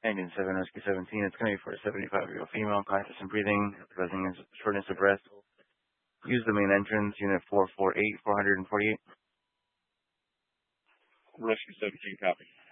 Engine 7, Rescue 17. It's going to be for a 75-year-old female, conscious and breathing, causing shortness of breath. Use the main entrance, Unit 448, 448. Rescue 17, copy.